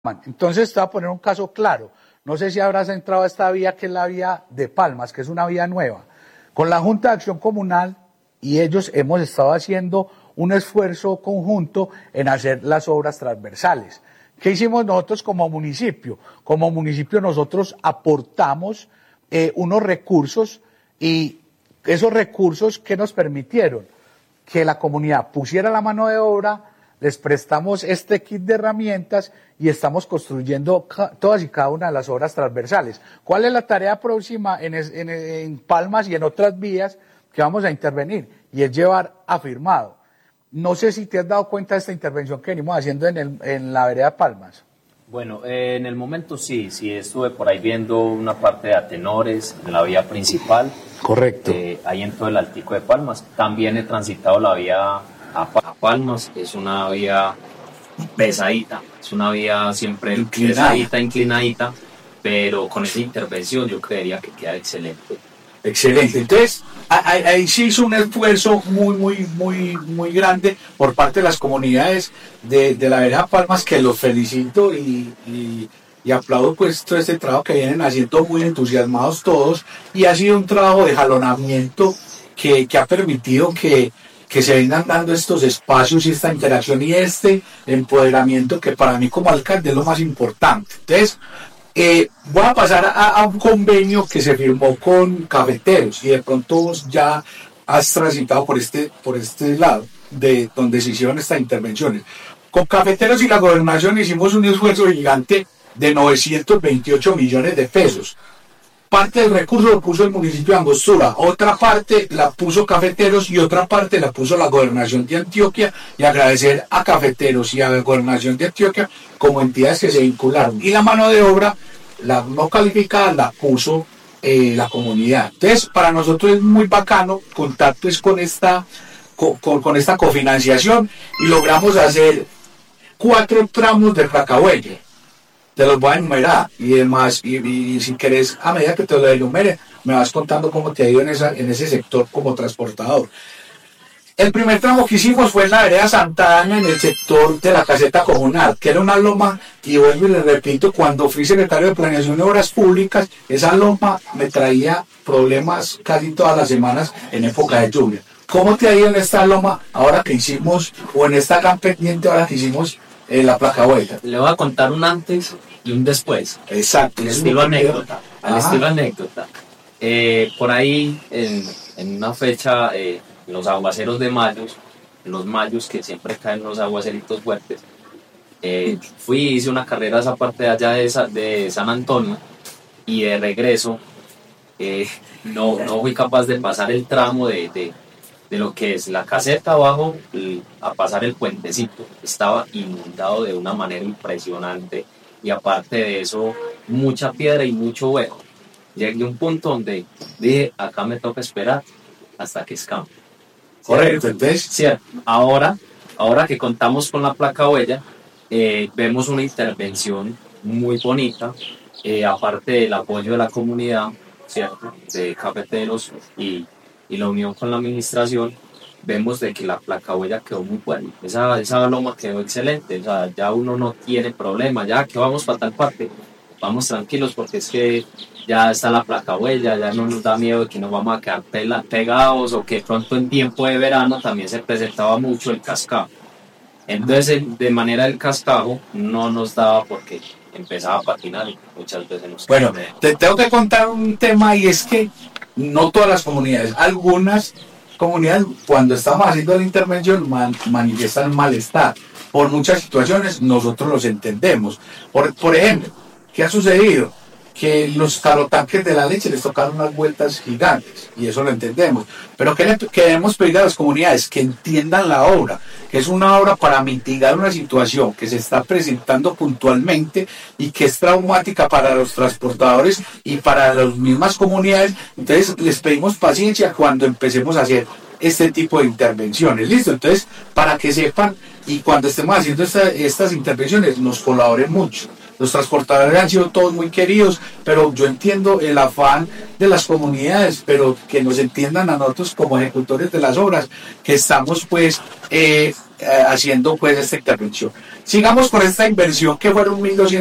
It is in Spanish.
Entonces te voy a poner un caso claro. No sé si habrás entrado a esta vía que es la vía de Palmas, que es una vía nueva. Con la Junta de Acción Comunal y ellos hemos estado haciendo un esfuerzo conjunto en hacer las obras transversales. ¿Qué hicimos nosotros como municipio? Como municipio nosotros aportamos unos recursos y esos recursos que nos permitieron que la comunidad pusiera la mano de obra, les prestamos este kit de herramientas y estamos construyendo todas y cada una de las obras transversales. ¿Cuál es la tarea próxima en Palmas y en otras vías que vamos a intervenir? Y es llevar afirmado. No sé si te has dado cuenta de esta intervención que venimos haciendo en la vereda de Palmas. Bueno, en el momento sí estuve por ahí viendo una parte de Atenores, en la vía principal. Correcto. Ahí en todo el Altico de Palmas. También he transitado la vía a Palmas, es una vía pesadita, es una vía siempre inclinadita, pero con esa intervención yo creería que queda excelente. Excelente, entonces ahí sí hizo un esfuerzo muy grande por parte de las comunidades de la vereda Palmas, que los felicito y aplaudo pues todo este trabajo que vienen haciendo muy entusiasmados todos, y ha sido un trabajo de jalonamiento que ha permitido que se vengan dando estos espacios y esta interacción y este empoderamiento que para mí como alcalde es lo más importante. Entonces, voy a pasar a un convenio que se firmó con cafeteros, y de pronto vos ya has transitado por este lado de donde se hicieron estas intervenciones. Con cafeteros y la gobernación hicimos un esfuerzo gigante de 928 millones de pesos. Parte del recurso lo puso el municipio de Angostura, otra parte la puso Cafeteros y otra parte la puso la Gobernación de Antioquia, y agradecer a Cafeteros y a la Gobernación de Antioquia como entidades que se vincularon. Y la mano de obra, la no calificada, la puso la comunidad. Entonces, para nosotros es muy bacano contar pues con esta cofinanciación, y logramos hacer 4 tramos de Placahuella. Te los voy a enumerar y demás, y si querés, a medida que te lo enumere, me vas contando cómo te ha ido en ese sector como transportador. El primer tramo que hicimos fue en la vereda Santa Ana, en el sector de la caseta comunal, que era una loma, y vuelvo y le repito, cuando fui secretario de Planeación de Obras Públicas, esa loma me traía problemas casi todas las semanas en época de lluvia. ¿Cómo te ha ido en esta loma ahora que hicimos, o en esta gran pendiente ahora que hicimos la Placahuella? Le voy a contar un antes y un después. Exacto. Al estilo anécdota. Por ahí, en una fecha, los aguaceros de mayo, los mayos que siempre caen los aguaceritos fuertes, hice una carrera a esa parte de allá de San Antonio, y de regreso no fui capaz de pasar el tramo de lo que es la caseta abajo a pasar el puentecito. Estaba inundado de una manera impresionante, y aparte de eso, mucha piedra y mucho hueco. Llegué a un punto donde dije, acá me toca esperar hasta que escampe. Correcto, entonces. Cierto. Ahora que contamos con la Placahuella, vemos una intervención muy bonita, aparte del apoyo de la comunidad, ¿cierto?, de cafeteros y la unión con la administración. Vemos de que la Placahuella quedó muy buena. Esa loma quedó excelente. O sea, ya uno no tiene problema. Ya que vamos para tal parte, vamos tranquilos, porque es que ya está la Placahuella, ya no nos da miedo de que nos vamos a quedar pegados, o que pronto en tiempo de verano también se presentaba mucho el cascajo. Entonces, de manera del cascajo no nos daba, porque empezaba a patinar y muchas veces nos... Bueno, te tengo que contar un tema, y es que no todas las comunidades, algunas comunidades, cuando estamos haciendo la intervención, manifiestan malestar por muchas situaciones. Nosotros los entendemos. Por ejemplo, ¿qué ha sucedido? Que los carotanques de la leche les tocaron unas vueltas gigantes, y eso lo entendemos, pero queremos pedir a las comunidades que entiendan la obra, que es una obra para mitigar una situación que se está presentando puntualmente y que es traumática para los transportadores y para las mismas comunidades. Entonces les pedimos paciencia cuando empecemos a hacer este tipo de intervenciones. ¿Listo? Entonces, para que sepan, y cuando estemos haciendo estas intervenciones, nos colaboren mucho. Los transportadores han sido todos muy queridos, pero yo entiendo el afán de las comunidades, pero que nos entiendan a nosotros como ejecutores de las obras, que estamos pues haciendo pues esta intervención. Sigamos con esta inversión que fueron 1.200